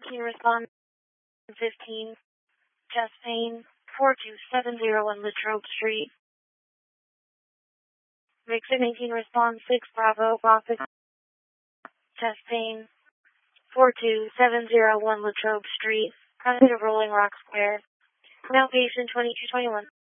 respond 15. Chest pain, 42701 Latrobe Street. Vixen 18 respond 6 Bravo Bravo. Chest pain, 42701 Latrobe Street. President of Rolling Rock Square. Now patient 2221.